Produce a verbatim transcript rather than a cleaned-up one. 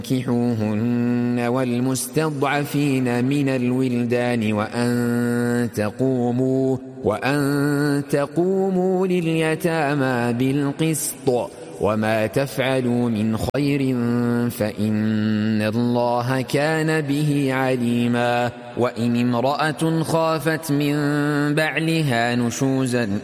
فانكحوهن والمستضعفين من الولدان وأن تقوموا وأن تقوموا لليتامى بالقسط وما تفعلوا من خير فإن الله كان به عليما. وإن امرأة خافت من بعلها نشوزا